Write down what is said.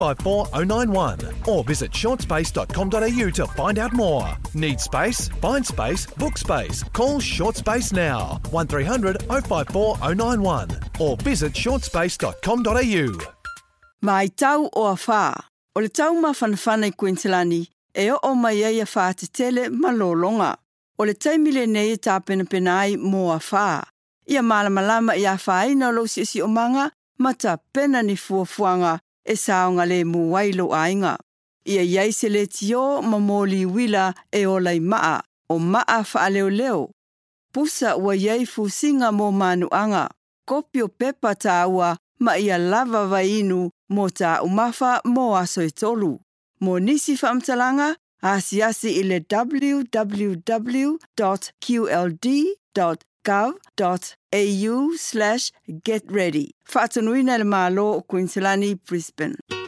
54091 or visit shortspace.com.au to find out more. Need space? Find space, book space. Call Short Space now, 1300 054 091 or visit shortspace.com.au. Mai tau o a whā. O le tau mawhanawhana I Queenslandi, e o mai ai a whā te tele malolonga. O le taimile nei e tāpena penai mō a whā. Ia malamalama I a whaina lo si o manga, mata pena ni fuafuanga e saonga le muwailo ainga. Ia iai se le tio mamoli wila e o lai maa, o maa wha leo leo. Pusa ua iai fusinga mō manuanga, kopio pepa tā ua ma ia lava vainu mō tā umafa mō aso e tolu. Mō nisi whaamtalanga, asiasi I le www.qld.gov.au/getready. Whaatanuina le malo o Queenslandi, Brisbane.